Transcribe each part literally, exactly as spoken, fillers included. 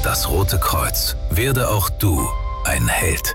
das Rote Kreuz. Werde auch du ein Held.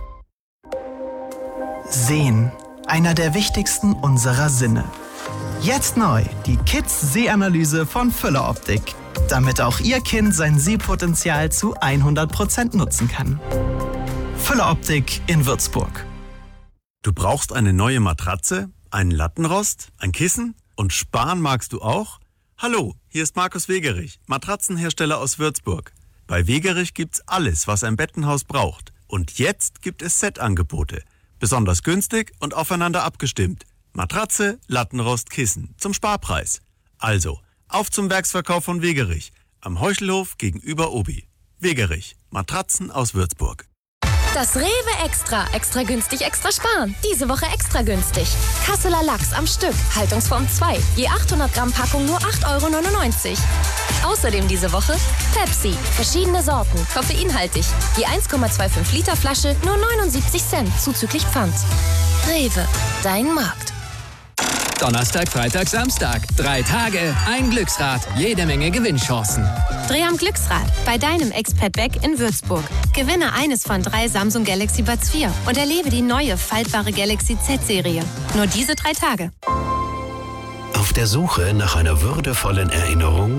Sehen, einer der wichtigsten unserer Sinne. Jetzt neu, die Kids-Sehanalyse von Füller Optik, damit auch Ihr Kind sein Sehpotenzial zu hundert Prozent nutzen kann. Füller Optik in Würzburg. Du brauchst eine neue Matratze, einen Lattenrost, ein Kissen und sparen magst du auch? Hallo, hier ist Markus Wegerich, Matratzenhersteller aus Würzburg. Bei Wegerich gibt's alles, was ein Bettenhaus braucht. Und jetzt gibt es Set-Angebote. Besonders günstig und aufeinander abgestimmt. Matratze, Lattenrost, Kissen zum Sparpreis. Also, auf zum Werksverkauf von Wegerich am Heuchelhof gegenüber Obi. Wegerich, Matratzen aus Würzburg. Das Rewe Extra. Extra günstig, extra sparen. Diese Woche extra günstig. Kasseler Lachs am Stück. Haltungsform zwei. Je achthundert Gramm Packung nur acht Euro neunundneunzig. Außerdem diese Woche Pepsi. Verschiedene Sorten. Koffeinhaltig. Je eins Komma fünfundzwanzig Liter Flasche nur neunundsiebzig Cent. Zuzüglich Pfand. Rewe. Dein Markt. Donnerstag, Freitag, Samstag. Drei Tage, ein Glücksrad, jede Menge Gewinnchancen. Dreh am Glücksrad bei deinem Expert Beck in Würzburg. Gewinne eines von drei Samsung Galaxy Buds vier und erlebe die neue faltbare Galaxy Z-Serie. Nur diese drei Tage. Auf der Suche nach einer würdevollen Erinnerung?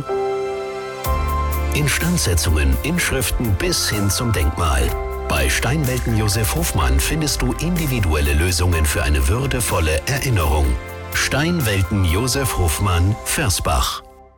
Instandsetzungen, Inschriften bis hin zum Denkmal. Bei Steinwelten Josef Hofmann findest du individuelle Lösungen für eine würdevolle Erinnerung. Steinwelten Josef Hofmann, Versbach.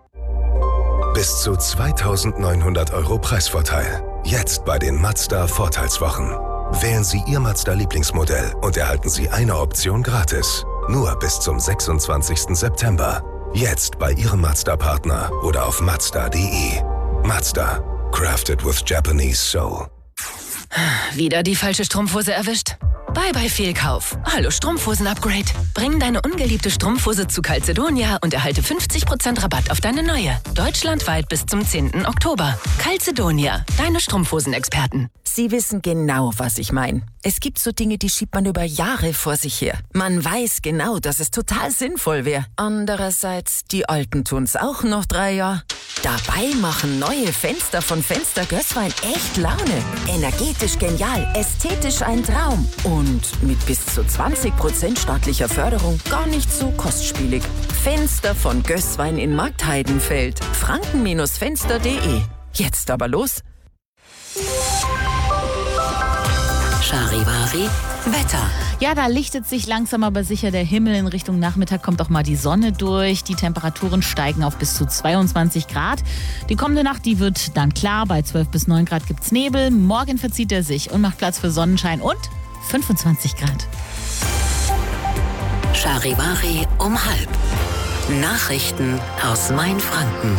Bis zu zweitausendneunhundert Euro Preisvorteil. Jetzt bei den Mazda Vorteilswochen. Wählen Sie Ihr Mazda-Lieblingsmodell und erhalten Sie eine Option gratis. Nur bis zum sechsundzwanzigsten September. Jetzt bei Ihrem Mazda-Partner oder auf mazda punkt de. Mazda. Crafted with Japanese Soul. Wieder die falsche Strumpfhose erwischt? Bye bye Fehlkauf. Hallo Strumpfhosen-Upgrade. Bring deine ungeliebte Strumpfhose zu Calzedonia und erhalte fünfzig Prozent Rabatt auf deine neue. Deutschlandweit bis zum zehnten Oktober. Calzedonia, deine Strumpfhosen-Experten. Sie wissen genau, was ich meine. Es gibt so Dinge, die schiebt man über Jahre vor sich her. Man weiß genau, dass es total sinnvoll wäre. Andererseits, die Alten tun's auch noch drei Jahre. Dabei machen neue Fenster von Fenster Gößwein echt Laune. Energetisch genial, ästhetisch ein Traum. Und mit bis zu zwanzig Prozent staatlicher Förderung gar nicht so kostspielig. Fenster von Gößwein in Marktheidenfeld. franken Fenster punkt de. Jetzt aber los. Charivari, Wetter. Ja, da lichtet sich langsam aber sicher der Himmel. In Richtung Nachmittag kommt auch mal die Sonne durch. Die Temperaturen steigen auf bis zu zweiundzwanzig Grad. Die kommende Nacht, die wird dann klar. Bei zwölf bis neun Grad gibt's Nebel. Morgen verzieht er sich und macht Platz für Sonnenschein und fünfundzwanzig Grad. Charivari um halb. Nachrichten aus Mainfranken.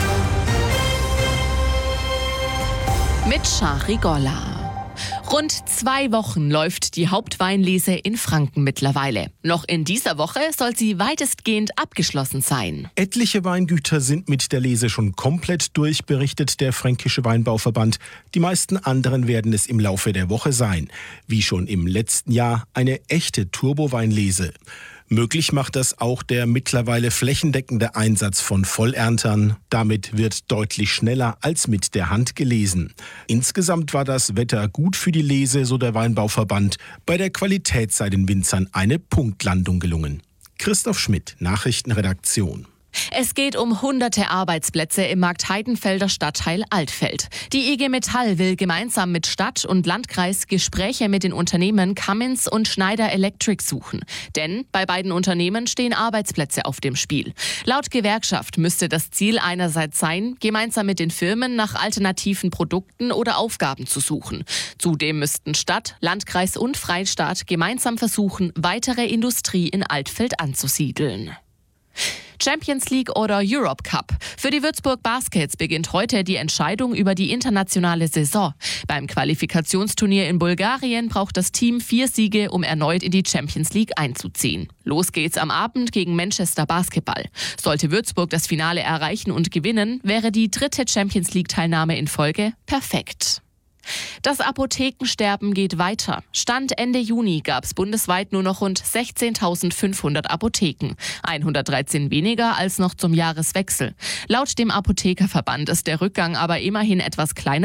Mit Shari Golla. Rund zwei Wochen läuft die Hauptweinlese in Franken mittlerweile. Noch in dieser Woche soll sie weitestgehend abgeschlossen sein. Etliche Weingüter sind mit der Lese schon komplett durch, berichtet der Fränkische Weinbauverband. Die meisten anderen werden es im Laufe der Woche sein. Wie schon im letzten Jahr eine echte Turboweinlese. Möglich macht das auch der mittlerweile flächendeckende Einsatz von Vollerntern. Damit wird deutlich schneller als mit der Hand gelesen. Insgesamt war das Wetter gut für die Lese, so der Weinbauverband. Bei der Qualität sei den Winzern eine Punktlandung gelungen. Christoph Schmidt, Nachrichtenredaktion. Es geht um hunderte Arbeitsplätze im Marktheidenfelder Stadtteil Altfeld. Die I G Metall will gemeinsam mit Stadt und Landkreis Gespräche mit den Unternehmen Cummins und Schneider Electric suchen. Denn bei beiden Unternehmen stehen Arbeitsplätze auf dem Spiel. Laut Gewerkschaft müsste das Ziel einerseits sein, gemeinsam mit den Firmen nach alternativen Produkten oder Aufgaben zu suchen. Zudem müssten Stadt, Landkreis und Freistaat gemeinsam versuchen, weitere Industrie in Altfeld anzusiedeln. Champions League oder Europe Cup. Für die Würzburg Baskets beginnt heute die Entscheidung über die internationale Saison. Beim Qualifikationsturnier in Bulgarien braucht das Team vier Siege, um erneut in die Champions League einzuziehen. Los geht's am Abend gegen Manchester Basketball. Sollte Würzburg das Finale erreichen und gewinnen, wäre die dritte Champions League-Teilnahme in Folge perfekt. Das Apothekensterben geht weiter. Stand Ende Juni gab es bundesweit nur noch rund sechzehntausendfünfhundert Apotheken. hundertdreizehn weniger als noch zum Jahreswechsel. Laut dem Apothekerverband ist der Rückgang aber immerhin etwas kleiner